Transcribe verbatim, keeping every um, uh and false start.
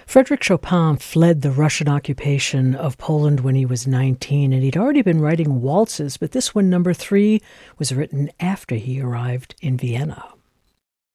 Frédéric Chopin fled the Russian occupation of Poland when he was nineteen, and he'd already been writing waltzes, but this one, number three, was written after he arrived in Vienna.